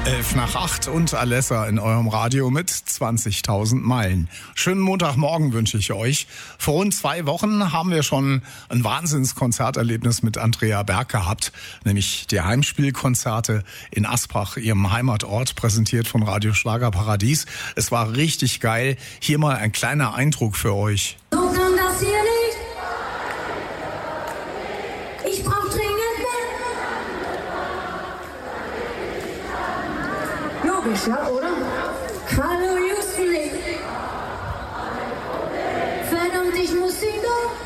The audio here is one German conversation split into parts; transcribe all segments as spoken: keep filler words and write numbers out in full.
Elf nach acht und Alessa in eurem Radio mit zwanzigtausend Meilen. Schönen Montagmorgen wünsche ich euch. Vor rund zwei Wochen haben wir schon ein Wahnsinnskonzerterlebnis mit Andrea Berg gehabt, nämlich die Heimspielkonzerte in Asbach, ihrem Heimatort, präsentiert von Radio Schlagerparadies. Es war richtig geil. Hier mal ein kleiner Eindruck für euch. So kann das hier nicht. Ich brauch dringend mehr. Logisch, ja, oder? Hallo Houston. Verdammt, ich muss singen.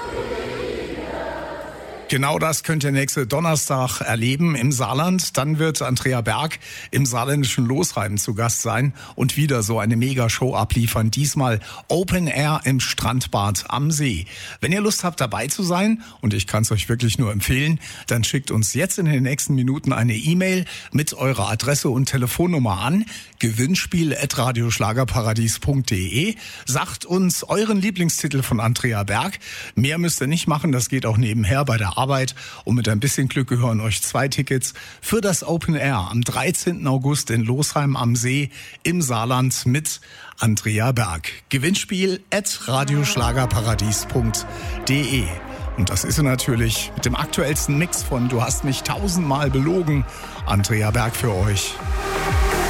Genau das könnt ihr nächste Donnerstag erleben im Saarland. Dann wird Andrea Berg im saarländischen Losheim zu Gast sein und wieder so eine Mega-Show abliefern. Diesmal Open Air im Strandbad am See. Wenn ihr Lust habt, dabei zu sein, und ich kann es euch wirklich nur empfehlen, dann schickt uns jetzt in den nächsten Minuten eine E-Mail mit eurer Adresse und Telefonnummer an. Gewinnspiel at radioschlagerparadies punkt de. Sagt uns euren Lieblingstitel von Andrea Berg. Mehr müsst ihr nicht machen, das geht auch nebenher bei der Arbeit. Und mit ein bisschen Glück gehören euch zwei Tickets für das Open Air am dreizehnten August in Losheim am See im Saarland mit Andrea Berg. Gewinnspiel at radioschlagerparadies punkt de. Und das ist sie natürlich mit dem aktuellsten Mix von Du hast mich tausendmal belogen. Andrea Berg für euch.